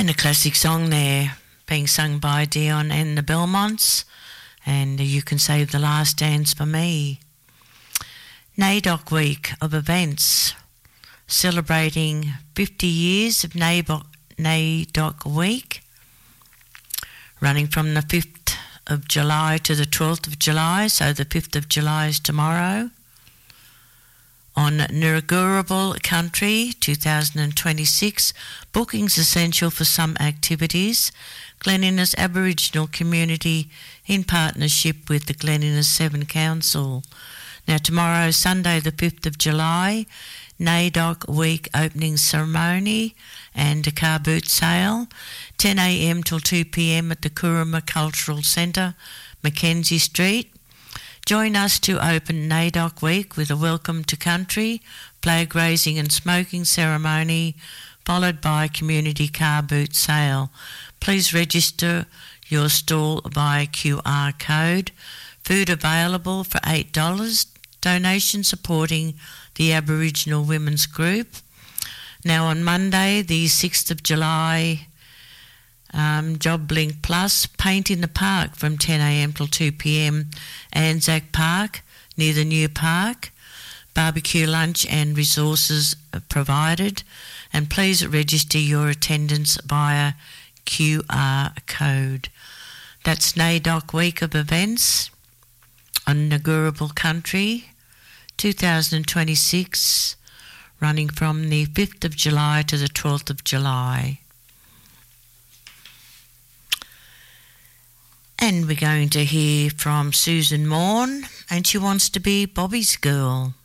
And a classic song there being sung by Dion and the Belmonts, and You Can Save the Last Dance for Me. NAIDOC Week of events, celebrating 50 years of NAIDOC Week, running from the 5th of July to the 12th of July, so the 5th of July is tomorrow. On Ngurrubul Country 2026, bookings essential for some activities. Glen Innes Aboriginal Community in partnership with the Glen Innes 7 Council. Now tomorrow, Sunday the 5th of July, NAIDOC Week opening ceremony and a car boot sale, 10 a.m. till 2 p.m. at the Kuruma Cultural Centre, Mackenzie Street. Join us to open NAIDOC Week with a welcome to country, flag raising and smoking ceremony, followed by a community car boot sale. Please register your stall by QR code. Food available for $8. Donation supporting the Aboriginal Women's Group. Now on Monday, the 6th of July, JobLink Plus, Paint in the Park from 10 a.m. till 2 p.m. Anzac Park near the new park. Barbecue lunch and resources provided. And please register your attendance via QR code. That's NAIDOC Week of events on Ngurrubul Country 2026, running from the 5th of July to the 12th of July. And we're going to hear from Susan Morn, and she wants to be Bobby's girl.